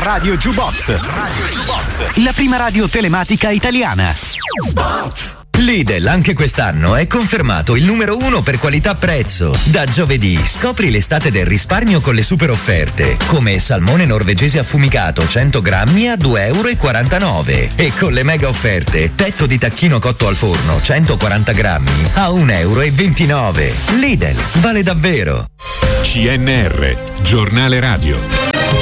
Radio Jukebox. La prima radio telematica italiana. Lidl anche quest'anno è confermato il numero 1 per qualità-prezzo. Da giovedì scopri l'estate del risparmio con le super offerte, come salmone norvegese affumicato 100 grammi a €2,49 e con le mega offerte petto di tacchino cotto al forno 140 grammi a €1,29. Lidl, vale davvero. CNR, giornale radio.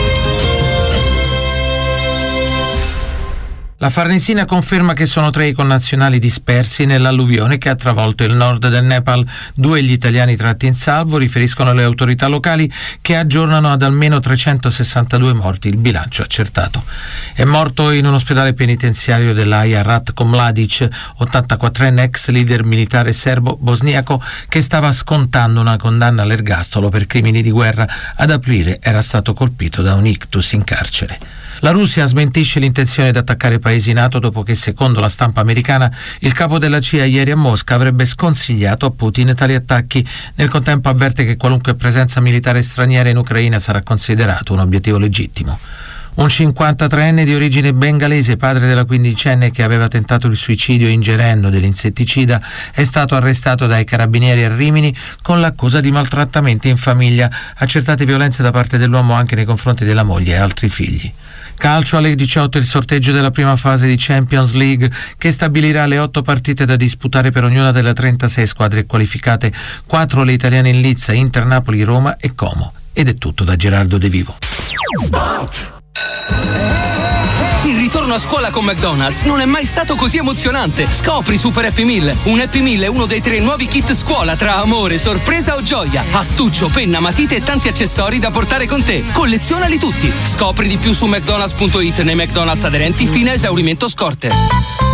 La Farnesina conferma che sono 3 i connazionali dispersi nell'alluvione che ha travolto il nord del Nepal. 2 gli italiani tratti in salvo, riferiscono le autorità locali che aggiornano ad almeno 362 morti il bilancio accertato. È morto in un ospedale penitenziario dell'Aja Ratko Mladic, 84enne ex leader militare serbo-bosniaco che stava scontando una condanna all'ergastolo per crimini di guerra. Ad aprile era stato colpito da un ictus in carcere. La Russia smentisce l'intenzione di attaccare paesi NATO dopo che, secondo la stampa americana, il capo della CIA ieri a Mosca avrebbe sconsigliato a Putin tali attacchi. Nel contempo avverte che qualunque presenza militare straniera in Ucraina sarà considerato un obiettivo legittimo. Un 53enne di origine bengalese, padre della quindicenne che aveva tentato il suicidio ingerendo dell'insetticida, è stato arrestato dai carabinieri a Rimini con l'accusa di maltrattamenti in famiglia, accertate violenze da parte dell'uomo anche nei confronti della moglie e altri figli. Calcio, alle 18 il sorteggio della prima fase di Champions League che stabilirà le 8 partite da disputare per ognuna delle 36 squadre qualificate, 4 le italiane in lizza, Inter, Napoli, Roma e Como. Ed è tutto da Gerardo De Vivo. Il ritorno a scuola con McDonald's non è mai stato così emozionante. Scopri Super Happy Meal. Un Happy Meal è uno dei 3 nuovi kit scuola tra amore, sorpresa o gioia. Astuccio, penna, matite e tanti accessori da portare con te. Collezionali tutti. Scopri di più su McDonald's.it nei McDonald's aderenti fino a esaurimento scorte.